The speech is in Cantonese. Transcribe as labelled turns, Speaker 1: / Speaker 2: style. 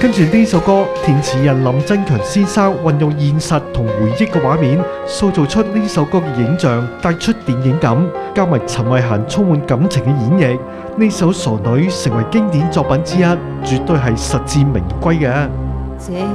Speaker 1: 跟住呢首歌，填詞人林振強先生運用現實同回憶嘅畫面，塑造出呢首歌嘅影像，帶出電影感，加埋陳慧嫻充滿感情嘅演繹，呢首《傻女》成為經典作品之一，絕對係實至名歸嘅。